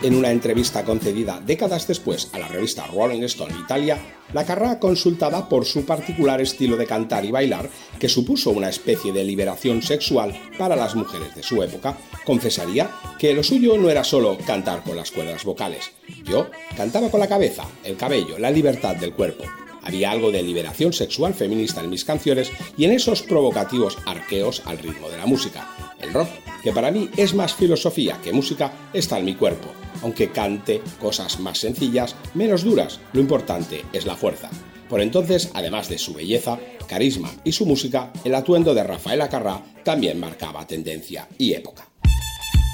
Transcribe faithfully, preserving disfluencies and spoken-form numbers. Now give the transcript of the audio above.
En una entrevista concedida décadas después a la revista Rolling Stone Italia, la Carrà consultada por su particular estilo de cantar y bailar, que supuso una especie de liberación sexual para las mujeres de su época, confesaría que lo suyo no era solo cantar con las cuerdas vocales. Yo cantaba con la cabeza, el cabello, la libertad del cuerpo. Había algo de liberación sexual feminista en mis canciones y en esos provocativos arqueos al ritmo de la música. El rock, que para mí es más filosofía que música, está en mi cuerpo. Aunque cante cosas más sencillas, menos duras, lo importante es la fuerza. Por entonces, además de su belleza, carisma y su música, el atuendo de Rafaela Carrà también marcaba tendencia y época.